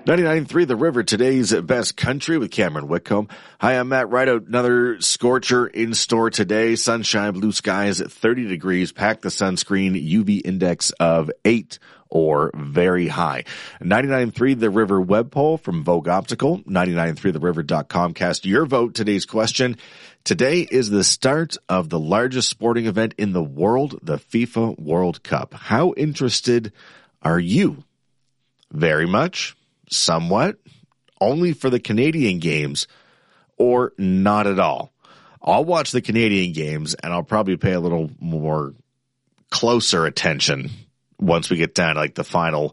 99.3 The River, today's best country with Cameron Whitcomb. Hi, I'm Matt Rideout. Another scorcher in store today. Sunshine, blue skies at 30 degrees. Pack the sunscreen, UV index of 8 or very high. 99.3 The River web poll from Vogue Optical, 99.3theriver.com. Cast your vote. Today's question. Today is the start of the largest sporting event in the world, the FIFA World Cup. How interested are you? Very much, somewhat, only for the Canadian games, or not at all. I'll watch the Canadian games, and I'll probably pay a little more closer attention once we get down to like the final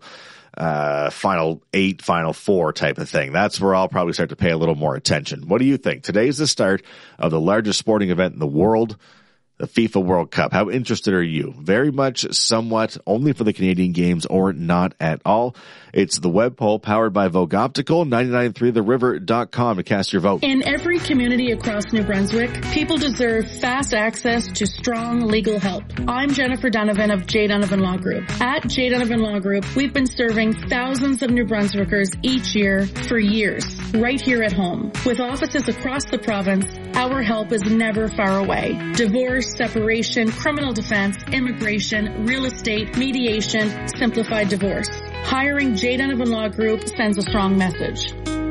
8, final 4 type of thing. That's where I'll probably start to pay a little more attention. What do you think? Today's the start of the largest sporting event in the world, the FIFA World Cup. How interested are you? Very much, somewhat, only for the Canadian games, or not at all. It's the web poll powered by Vogue Optical, 99.3theriver.com to cast your vote. In every community across New Brunswick, people deserve fast access to strong legal help. I'm Jennifer Donovan of J. Donovan Law Group. At J. Donovan Law Group, we've been serving thousands of New Brunswickers each year for years, right here at home. With offices across the province, our help is never far away. Divorce, separation, criminal defense, immigration, real estate, mediation, simplified divorce. Hiring J. Donovan Law Group sends a strong message.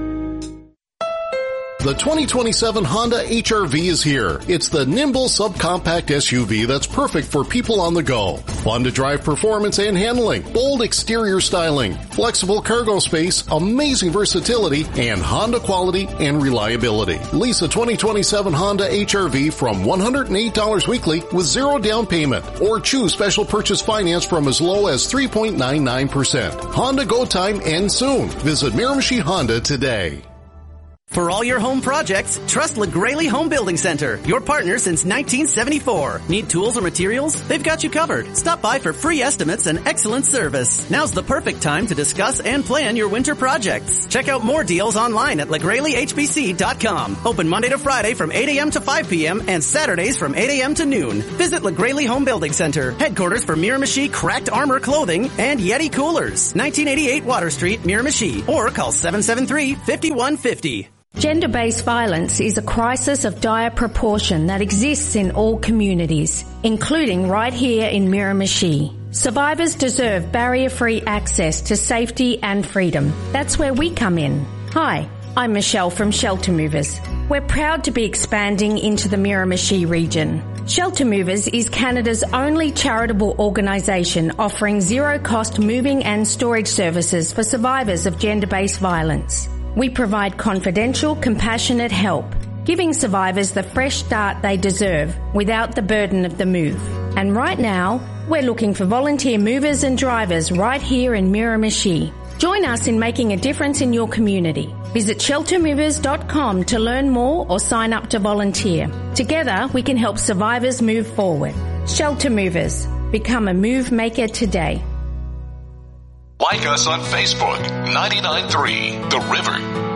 The 2027 Honda HR-V is here. It's the nimble subcompact SUV that's perfect for people on the go. Fun to drive performance and handling, bold exterior styling, flexible cargo space, amazing versatility, and Honda quality and reliability. Lease a 2027 Honda HR-V from $108 weekly with zero down payment, or choose special purchase finance from as low as 3.99%. Honda Go time ends soon. Visit Miramichi Honda today. For all your home projects, trust LaGraley Home Building Center, your partner since 1974. Need tools or materials? They've got you covered. Stop by for free estimates and excellent service. Now's the perfect time to discuss and plan your winter projects. Check out more deals online at LaGraleyHBC.com. Open Monday to Friday from 8 a.m. to 5 p.m. and Saturdays from 8 a.m. to noon. Visit LaGraley Home Building Center, headquarters for Miramichi Cracked Armor Clothing and Yeti Coolers, 1988 Water Street, Miramichi, or call 773-5150. Gender-based violence is a crisis of dire proportion that exists in all communities, including right here in Miramichi. Survivors deserve barrier-free access to safety and freedom. That's where we come in. Hi, I'm Michelle from Shelter Movers. We're proud to be expanding into the Miramichi region. Shelter Movers is Canada's only charitable organisation offering zero-cost moving and storage services for survivors of gender-based violence. We provide confidential, compassionate help, giving survivors the fresh start they deserve without the burden of the move. And right now, we're looking for volunteer movers and drivers right here in Miramichi. Join us in making a difference in your community. Visit sheltermovers.com to learn more or sign up to volunteer. Together, we can help survivors move forward. Shelter Movers. Become a move maker today. Like us on Facebook, 99.3 The River.